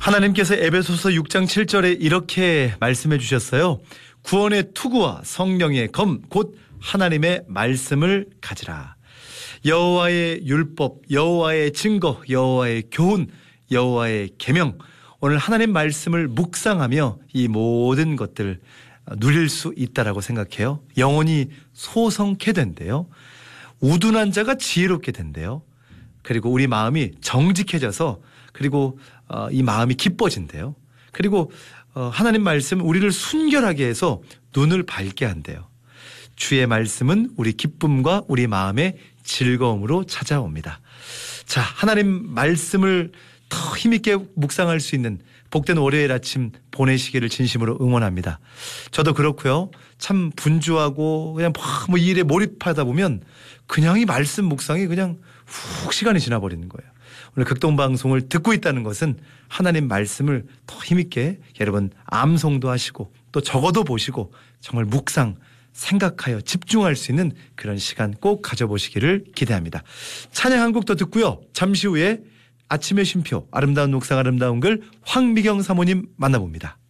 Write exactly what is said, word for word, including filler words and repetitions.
하나님께서 에베소서 육 장 칠 절에 이렇게 말씀해 주셨어요. 구원의 투구와 성령의 검 곧 하나님의 말씀을 가지라. 여호와의 율법, 여호와의 증거, 여호와의 교훈, 여호와의 계명, 오늘 하나님 말씀을 묵상하며 이 모든 것들 누릴 수 있다라고 생각해요. 영혼이 소성케 된대요. 우둔한 자가 지혜롭게 된대요. 그리고 우리 마음이 정직해져서 그리고 이 마음이 기뻐진대요. 그리고 하나님 말씀은 우리를 순결하게 해서 눈을 밝게 한대요. 주의 말씀은 우리 기쁨과 우리 마음의 즐거움으로 찾아옵니다. 자, 하나님 말씀을 더 힘있게 묵상할 수 있는 복된 월요일 아침 보내시기를 진심으로 응원합니다. 저도 그렇고요. 참 분주하고 그냥 뭐 일에 몰입하다 보면 그냥 이 말씀 묵상이 그냥 훅 시간이 지나버리는 거예요. 오늘 극동방송을 듣고 있다는 것은 하나님 말씀을 더 힘있게 여러분 암송도 하시고 또 적어도 보시고 정말 묵상 생각하여 집중할 수 있는 그런 시간 꼭 가져보시기를 기대합니다. 찬양 한 곡 더 듣고요. 잠시 후에 아침의 쉼표 아름다운 묵상 아름다운 글 황미경 사모님 만나봅니다.